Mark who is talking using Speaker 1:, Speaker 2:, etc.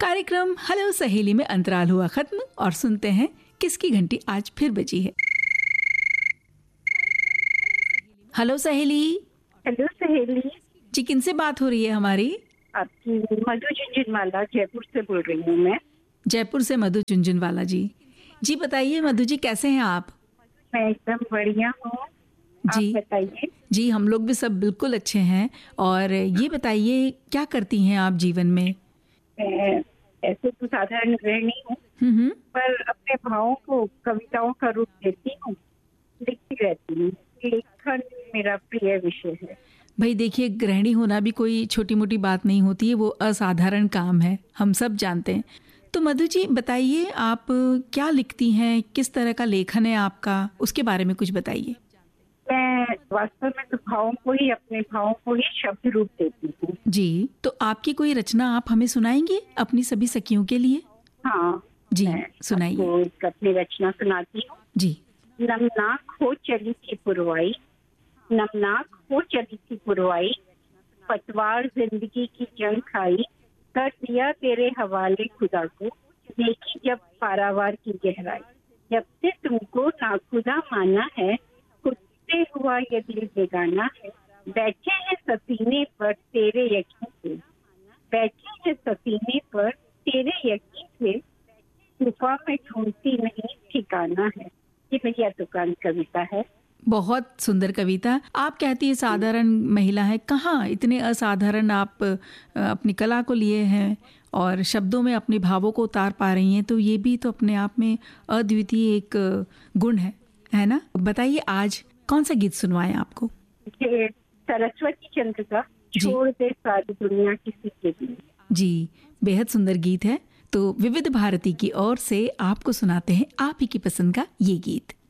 Speaker 1: कार्यक्रम हेलो सहेली में अंतराल हुआ खत्म और सुनते हैं किसकी घंटी आज फिर बजी है। हेलो सहेली।
Speaker 2: हेलो सहेली
Speaker 1: जी, किनसे बात हो रही है हमारी?
Speaker 2: आपकी मधु झुंझुनवाला जयपुर से बोल रही हूँ मैं।
Speaker 1: जयपुर से मधु झुंझुनवाला जी। जी बताइए मधु जी, कैसे हैं आप?
Speaker 2: मैं एकदम बढ़िया हूँ।
Speaker 1: जी
Speaker 2: आप बताइए।
Speaker 1: जी, हम लोग भी सब बिल्कुल अच्छे हैं। और ये बताइए, क्या करती हैं आप जीवन में?
Speaker 2: मैं ऐसे तो साधारण गृहिणी हूँ,
Speaker 1: हम्म।
Speaker 2: पर अपने भावों को कविताओं का रूप देती हूँ, लिखती रहती हूँ। लेखन मेरा प्रिय विषय है।
Speaker 1: भाई देखिए, गृहिणी होना भी कोई छोटी मोटी बात नहीं होती है, वो असाधारण काम है, हम सब जानते हैं। तो मधु जी बताइए, आप क्या लिखती हैं, किस तरह का लेखन है आपका, उसके बारे में कुछ बताइए।
Speaker 2: मैं वास्तव में तो अपने भावों को ही शब्द रूप देती हूँ।
Speaker 1: जी, तो आपकी कोई रचना आप हमें सुनाएंगे अपनी सभी सखियों के लिए?
Speaker 2: हाँ,
Speaker 1: जी
Speaker 2: मैं
Speaker 1: सुनाइए।
Speaker 2: आपको एक अपनी रचना सुनाती हूँ।
Speaker 1: जी।
Speaker 2: नमनाक हो चली थी पुरवाई, नमनाक हो चली थी पुरवाई, पतवार जिंदगी की जंग खाई, कर दिया तेरे हवाले खुदा को, देखी जब पारावार की गहराई, जब से तुमको नाखुदा माना है, खुद से हुआ ये दिल बेगाना है, बैठे हैं सफीने पर तेरे यकीन से, बैठे हैं सफीने पर तेरे यकीन से, गुफा में ढूंढती नहीं ठिकाना है। ये मेरी अतुकान कविता है।
Speaker 1: बहुत सुंदर कविता। आप कहती है साधारण महिला है, कहाँ इतने असाधारण आप अपनी कला को लिए हैं और शब्दों में अपने भावों को उतार पा रही हैं, तो ये भी तो अपने आप में अद्वितीय एक गुण है ना? बताइए आज कौन सा गीत सुनवाएं आपको?
Speaker 2: ये सरस्वती चंद्र का छोड़ दे सारी दुनिया किसी के लिए।
Speaker 1: जी, बेहद सुंदर गीत है। तो विविध भारती की ओर से आपको सुनाते हैं आप ही की पसंद का ये गीत।